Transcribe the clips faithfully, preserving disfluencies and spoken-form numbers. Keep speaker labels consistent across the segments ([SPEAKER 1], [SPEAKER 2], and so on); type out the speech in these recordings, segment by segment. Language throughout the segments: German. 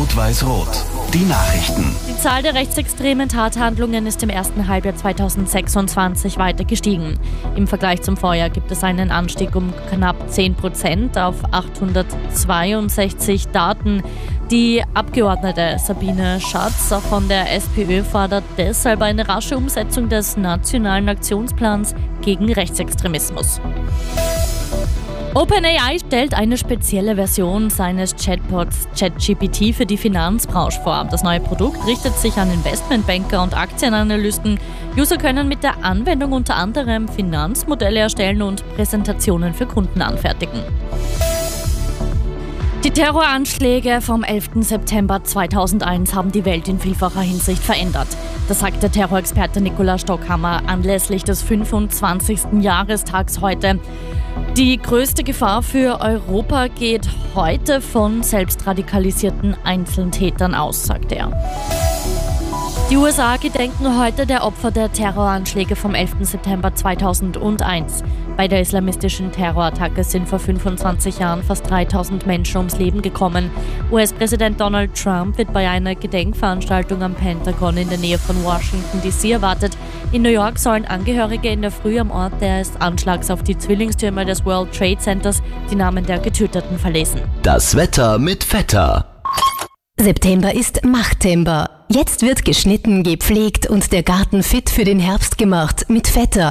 [SPEAKER 1] Rot-Weiß-Rot. Die Nachrichten.
[SPEAKER 2] Die Zahl der rechtsextremen Tathandlungen ist im ersten Halbjahr zweitausendsechsundzwanzig weiter gestiegen. Im Vergleich zum Vorjahr gibt es einen Anstieg um knapp zehn Prozent auf achthundertzweiundsechzig Taten. Die Abgeordnete Sabine Schatz von der SPÖ fordert deshalb eine rasche Umsetzung des Nationalen Aktionsplans gegen Rechtsextremismus. OpenAI stellt eine spezielle Version seines Chatbots ChatGPT für die Finanzbranche vor. Das neue Produkt richtet sich an Investmentbanker und Aktienanalysten. User können mit der Anwendung unter anderem Finanzmodelle erstellen und Präsentationen für Kunden anfertigen. Die Terroranschläge vom elften September zweitausendeins haben die Welt in vielfacher Hinsicht verändert. Das sagt der Terrorexperte Nikolaus Stockhammer anlässlich des fünfundzwanzigsten Jahrestags heute. Die größte Gefahr für Europa geht heute von selbstradikalisierten Einzeltätern aus, sagt er. Die U S A gedenken heute der Opfer der Terroranschläge vom elften September zweitausendeins. Bei der islamistischen Terrorattacke sind vor fünfundzwanzig Jahren fast dreitausend Menschen ums Leben gekommen. U S-Präsident Donald Trump wird bei einer Gedenkveranstaltung am Pentagon in der Nähe von Washington D C erwartet. In New York sollen Angehörige in der Früh am Ort des Anschlags auf die Zwillingstürme des World Trade Centers die Namen der Getöteten verlesen.
[SPEAKER 1] Das Wetter mit Vetter.
[SPEAKER 3] September ist Machttember. Jetzt wird geschnitten, gepflegt und der Garten fit für den Herbst gemacht mit Vetter.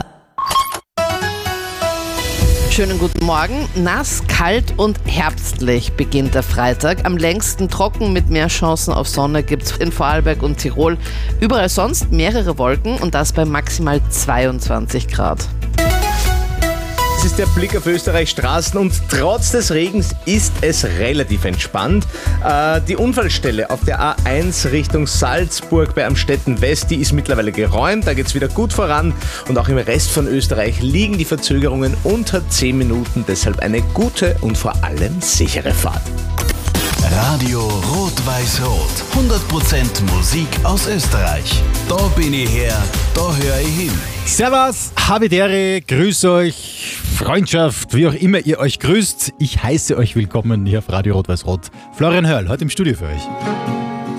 [SPEAKER 4] Schönen guten Morgen. Nass, kalt und herbstlich beginnt der Freitag. Am längsten trocken mit mehr Chancen auf Sonne gibt es in Vorarlberg und Tirol. Überall sonst mehrere Wolken und das bei maximal zweiundzwanzig Grad.
[SPEAKER 5] Das ist der Blick auf Österreichs Straßen und trotz des Regens ist es relativ entspannt. Äh, die Unfallstelle auf der A eins Richtung Salzburg bei Amstetten West, die ist mittlerweile geräumt, da geht es wieder gut voran und auch im Rest von Österreich liegen die Verzögerungen unter zehn Minuten, deshalb eine gute und vor allem sichere Fahrt.
[SPEAKER 1] Radio Rot-Weiß-Rot. hundert Prozent Musik aus Österreich. Da bin ich her, da höre ich hin.
[SPEAKER 6] Servus, Habitäre, grüß euch, Freundschaft, wie auch immer ihr euch grüßt. Ich heiße euch willkommen hier auf Radio Rot-Weiß-Rot. Florian Hörl, heute im Studio für euch.